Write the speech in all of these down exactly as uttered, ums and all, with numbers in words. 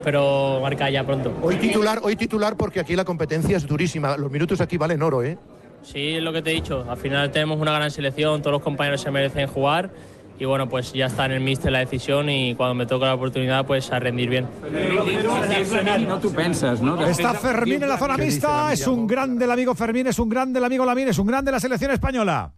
pero marca ya pronto. Hoy titular, hoy titular porque aquí la competencia es durísima. Los minutos aquí valen oro, ¿eh? Sí, es lo que te he dicho. Al final tenemos una gran selección, todos los compañeros se merecen jugar y bueno, pues ya está en el míster la decisión y cuando me toca la oportunidad, pues a rendir bien. No tú pensas, ¿no? Está Fermín en la zona mixta, es un grande el amigo Fermín, es un grande el amigo Lamine, es un grande la selección española.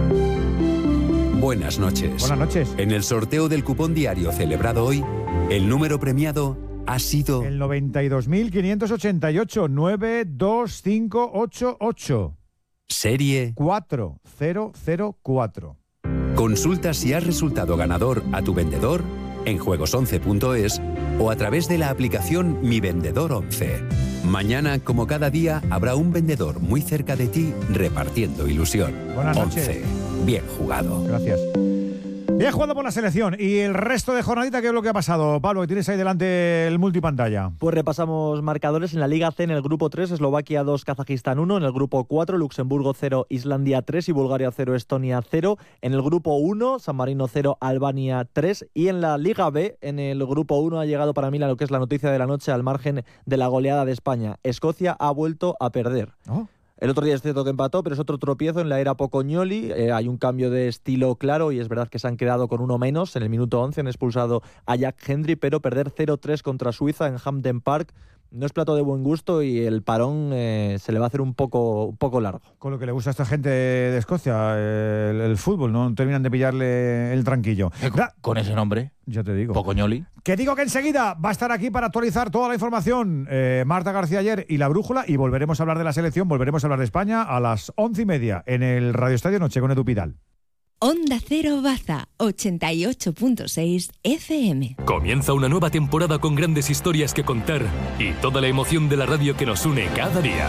Buenas noches. Buenas noches. En el sorteo del cupón diario celebrado hoy, el número premiado ha sido el noventa y dos mil quinientos ochenta y ocho, nueve dos cinco ocho ocho. Serie cuatro cero cero cuatro. Consulta si has resultado ganador a tu vendedor en juegos once punto es o a través de la aplicación Mi Vendedor once. Mañana, como cada día, habrá un vendedor muy cerca de ti repartiendo ilusión. Buenas noches. once. Bien jugado. Gracias. Bien jugado por la selección. ¿Y el resto de jornadita qué es lo que ha pasado? Pablo, que tienes ahí delante el multipantalla. Pues repasamos marcadores en la Liga C en el grupo tres, Eslovaquia dos, Kazajistán uno, en el grupo cuatro, Luxemburgo cero, Islandia tres y Bulgaria cero, Estonia cero, en el grupo uno, San Marino cero, Albania tres, y en la Liga B, en el grupo uno ha llegado para mí lo que es la noticia de la noche al margen de la goleada de España. Escocia ha vuelto a perder. ¿Oh? El otro día es cierto que empató, pero es otro tropiezo en la era Pocognoli. Eh, hay un cambio de estilo claro y es verdad que se han quedado con uno menos. En el minuto once han expulsado a Jack Hendry, pero perder cero tres contra Suiza en Hampden Park no es plato de buen gusto y el parón eh, se le va a hacer un poco, un poco largo. Con lo que le gusta a esta gente de Escocia, el, el fútbol, no terminan de pillarle el tranquillo. Con ese nombre, ya te digo. Pocognoli. Que digo que enseguida va a estar aquí para actualizar toda la información eh, Marta García Ayer y La Brújula, y volveremos a hablar de la selección, volveremos a hablar de España a las once y media en el Radio Estadio Noche con Edu Pidal. Onda Cero Baza, ochenta y ocho punto seis F M. Comienza una nueva temporada con grandes historias que contar y toda la emoción de la radio que nos une cada día.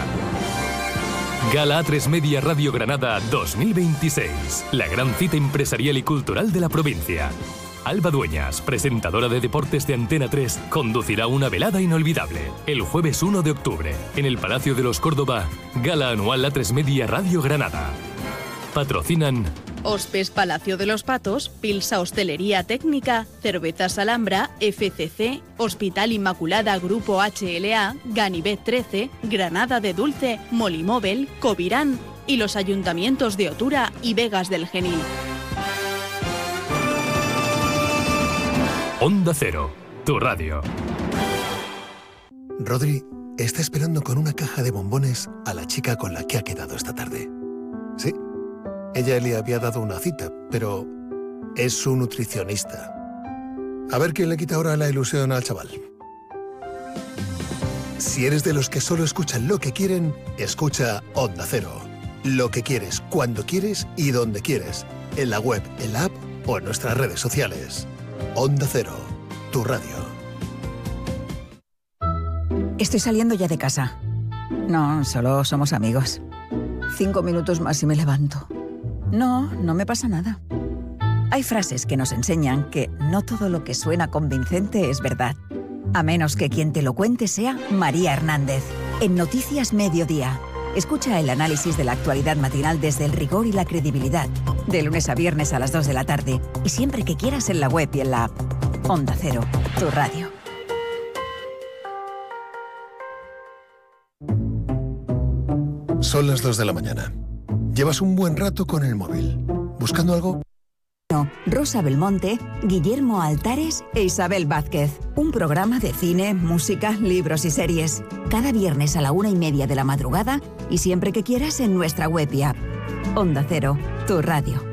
Gala A tres Media Radio Granada dos mil veintiséis, la gran cita empresarial y cultural de la provincia. Alba Dueñas, presentadora de deportes de Antena tres, conducirá una velada inolvidable el jueves uno de octubre en el Palacio de los Córdoba, Gala Anual A tres Media Radio Granada. Patrocinan Hospes Palacio de los Patos, Pilsa Hostelería Técnica, Cervezas Alhambra, F C C, Hospital Inmaculada Grupo H L A, Ganibet trece, Granada de Dulce, Molimóvel, Covirán y los ayuntamientos de Otura y Vegas del Genil. Onda Cero, tu radio. Rodri está esperando con una caja de bombones a la chica con la que ha quedado esta tarde. ¿Sí? Ella le había dado una cita, pero es su nutricionista. A ver quién le quita ahora la ilusión al chaval. Si eres de los que solo escuchan lo que quieren, escucha Onda Cero. Lo que quieres, cuando quieres y donde quieres. En la web, en la app o en nuestras redes sociales. Onda Cero, tu radio. Estoy saliendo ya de casa. No, solo somos amigos. Cinco minutos más y me levanto. No, no me pasa nada. Hay frases que nos enseñan que no todo lo que suena convincente es verdad. A menos que quien te lo cuente sea María Hernández. En Noticias Mediodía. Escucha el análisis de la actualidad matinal desde el rigor y la credibilidad. De lunes a viernes a las dos de la tarde. Y siempre que quieras en la web y en la app. Onda Cero, tu radio. Son las dos de la mañana. Llevas un buen rato con el móvil. ¿Buscando algo? Rosa Belmonte, Guillermo Altares e Isabel Vázquez. Un programa de cine, música, libros y series. Cada viernes a la una y media de la madrugada y siempre que quieras en nuestra web y app. Onda Cero, tu radio.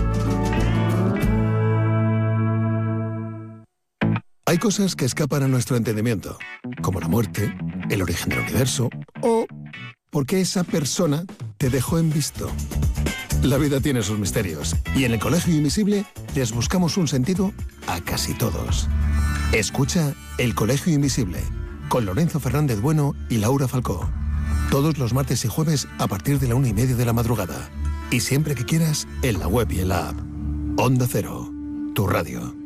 Hay cosas que escapan a nuestro entendimiento, como la muerte, el origen del universo o por qué esa persona te dejó en visto. La vida tiene sus misterios y en el Colegio Invisible les buscamos un sentido a casi todos. Escucha El Colegio Invisible con Lorenzo Fernández Bueno y Laura Falcó. Todos los martes y jueves a partir de la una y media de la madrugada. Y siempre que quieras en la web y en la app. Onda Cero, tu radio.